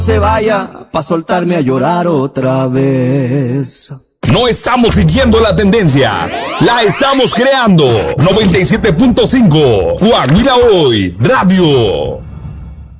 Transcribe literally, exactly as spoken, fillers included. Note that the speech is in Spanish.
se vaya pa' soltarme a llorar otra vez. No estamos siguiendo la tendencia, la estamos creando. noventa y siete punto cinco, Coahuila Hoy Radio.